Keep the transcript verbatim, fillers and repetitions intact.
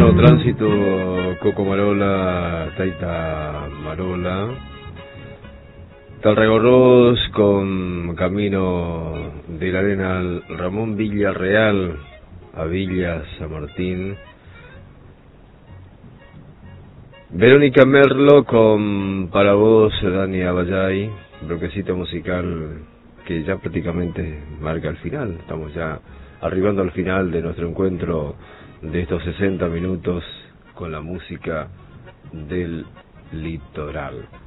Bueno, tránsito, Coco Marola, Taita Marola, Talregorros con camino de la arena al Ramón Villarreal a Villa San Martín. Verónica Merlo con Para Vos, Dani Abayay, bloquecito musical que ya prácticamente marca el final. Estamos ya arribando al final de nuestro encuentro de estos sesenta minutos con la música del litoral.